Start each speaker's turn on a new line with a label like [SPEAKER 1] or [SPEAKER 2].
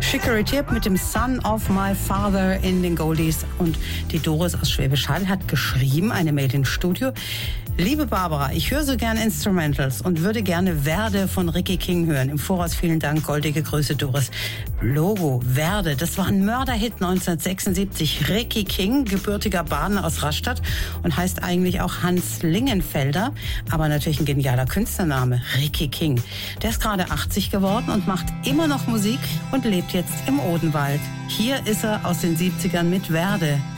[SPEAKER 1] Chicory Tip mit dem Son of My Father in den Goldies. Und die Doris aus Schwäbisch Hall hat geschrieben, eine Mail ins Studio. Liebe Barbara, ich höre so gerne Instrumentals und würde gerne Werde von Ricky King hören. Im Voraus vielen Dank, goldige Grüße, Doris. Logo, Werde, das war ein Mörderhit 1976. Ricky King, gebürtiger Badener aus Rastatt und heißt eigentlich auch Hans Lingenfelder, aber natürlich ein genialer Künstlername, Ricky King. Der ist gerade 80 geworden und macht immer noch Musik und lebt jetzt im Odenwald. Hier ist er aus den 70ern mit Werde.